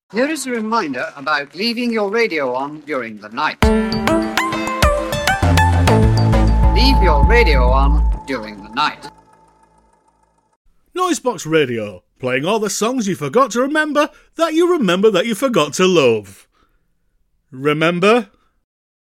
Here is a reminder about leaving your radio on during the night. Leave your radio on during the night. Noisebox Radio, playing all the songs you forgot to remember that you remember that you forgot to love. Remember?